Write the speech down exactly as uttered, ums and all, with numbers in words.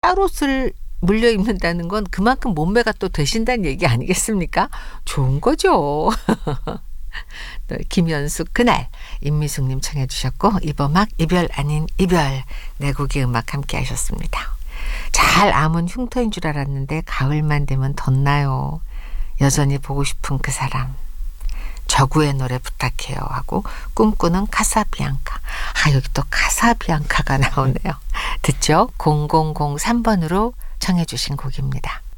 쌀옷을 물려 입는다는 건 그만큼 몸매가 또 되신다는 얘기 아니겠습니까? 좋은 거죠. 또 김연숙 그날 임미숙님 청해 주셨고 이범학 이별 아닌 이별 네 곡의 음악 함께 하셨습니다. 잘 아문 흉터인 줄 알았는데 가을만 되면 덧나요. 여전히 보고 싶은 그 사람. 저구의 노래 부탁해요 하고 꿈꾸는 카사비앙카. 아 여기 또 카사비앙카가 나오네요. 듣죠? 공공공삼 번으로 청해 주신 곡입니다.